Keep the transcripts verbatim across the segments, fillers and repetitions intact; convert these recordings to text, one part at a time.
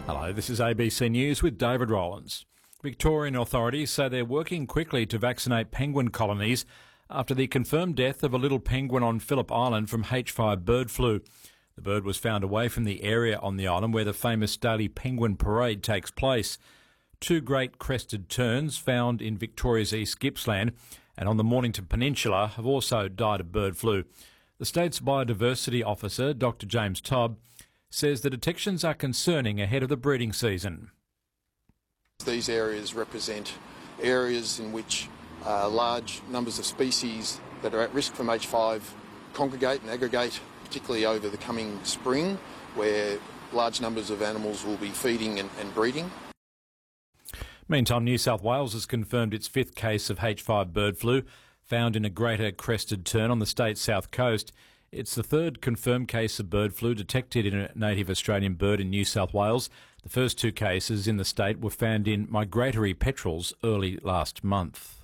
Hello, this is A B C News with David Rowlands. Victorian authorities say they're working quickly to vaccinate penguin colonies after the confirmed death of a little penguin on Phillip Island from H five bird flu. The bird was found away from the area on the island where the famous daily penguin parade takes place. Two great crested terns found in Victoria's East Gippsland and on the Mornington Peninsula have also died of bird flu. The state's biodiversity officer, Doctor James Todd, says the detections are concerning ahead of the breeding season. These areas represent areas in which uh, large numbers of species that are at risk from H five congregate and aggregate, particularly over the coming spring, where large numbers of animals will be feeding and, and breeding. Meantime, New South Wales has confirmed its fifth case of H five bird flu, found in a greater crested tern on the state's south coast. It's the third confirmed case of bird flu detected in a native Australian bird in New South Wales. The first two cases in the state were found in migratory petrels early last month.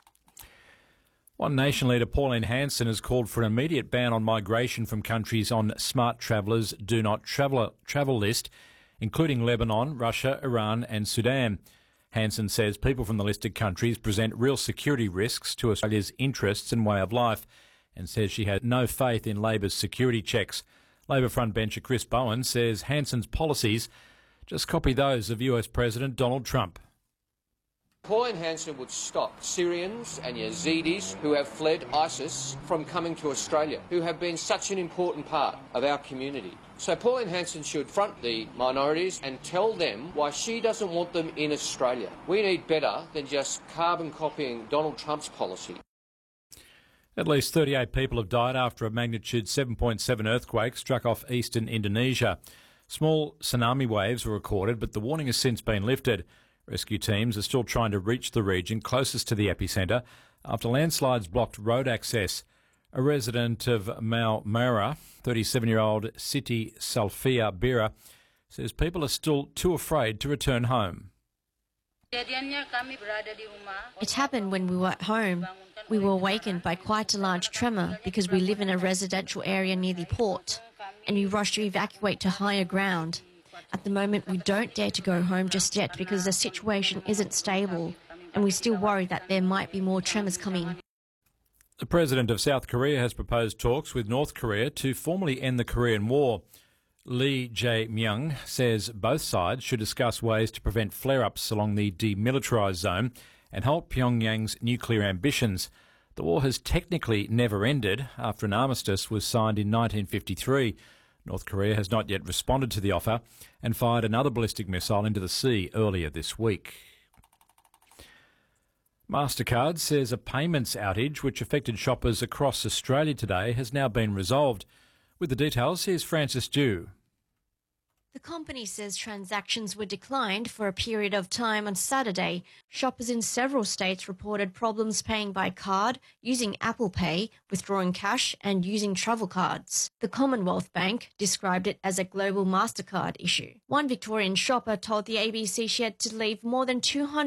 One Nation leader, Pauline Hanson, has called for an immediate ban on migration from countries on Smart Travellers Do Not Travel, travel list, including Lebanon, Russia, Iran and Sudan. Hanson says people from the listed countries present real security risks to Australia's interests and way of life, and says she had no faith in Labor's security checks. Labor frontbencher Chris Bowen says Hanson's policies just copy those of U S President Donald Trump. Pauline Hanson would stop Syrians and Yazidis who have fled ISIS from coming to Australia, who have been such an important part of our community. So Pauline Hanson should front the minorities and tell them why she doesn't want them in Australia. We need better than just carbon copying Donald Trump's policy. At least thirty-eight people have died after a magnitude seven point seven earthquake struck off eastern Indonesia. Small tsunami waves were recorded, but the warning has since been lifted. Rescue teams are still trying to reach the region closest to the epicentre after landslides blocked road access. A resident of Maumere, thirty-seven-year-old Siti Salfia Bira, says people are still too afraid to return home. It happened when we were at home. We were awakened by quite a large tremor because we live in a residential area near the port, and we rushed to evacuate to higher ground. At the moment, we don't dare to go home just yet because the situation isn't stable, and we still worry that there might be more tremors coming. The President of South Korea has proposed talks with North Korea to formally end the Korean War. Lee Jae-myung says both sides should discuss ways to prevent flare-ups along the demilitarised zone and halt Pyongyang's nuclear ambitions. The war has technically never ended after an armistice was signed in nineteen fifty-three. North Korea has not yet responded to the offer and fired another ballistic missile into the sea earlier this week. Mastercard says a payments outage which affected shoppers across Australia today has now been resolved. With the details, here's Francis Dew. The company says transactions were declined for a period of time on Saturday. Shoppers in several states reported problems paying by card, using Apple Pay, withdrawing cash and using travel cards. The Commonwealth Bank described it as a global Mastercard issue. One Victorian shopper told the A B C she had to leave more than two hundred